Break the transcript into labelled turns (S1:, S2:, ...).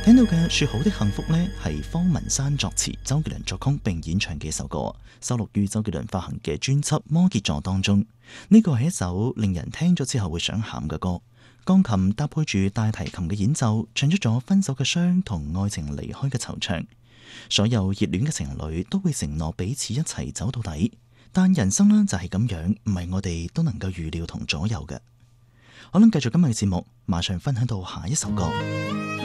S1: 聽到嘅說好的幸福呢，係方文山作詞，周杰倫作曲並演唱嘅一首歌，收錄於周杰倫發行嘅專輯《摩羯座》當中。呢個係一首令人聽咗之後會想喊嘅歌，鋼琴搭配住大提琴嘅演奏，唱出咗分手嘅傷同愛情離開嘅惆悵。所有熱戀嘅情侶都會承諾彼此一齊走到底，但人生呢就係咁樣，唔係我哋都能夠預料同左右嘅。我諗繼續今日嘅節目，馬上分享到下一首歌。